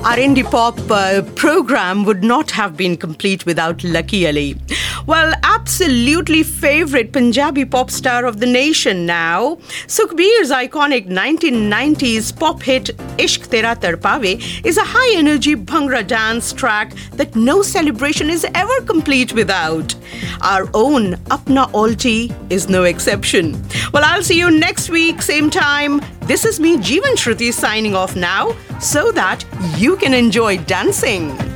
Our indie pop program would not have been complete without Lucky Ali. Well, absolutely favorite Punjabi pop star of the nation now. Sukhbir's iconic 1990s pop hit Ishq Tera Tadpaave is a high-energy Bhangra dance track that no celebration is ever complete without. Our own Apna Alti is no exception. Well, I'll see you next week, same time. This is me, Jeevan Shruti, signing off now so that you can enjoy dancing.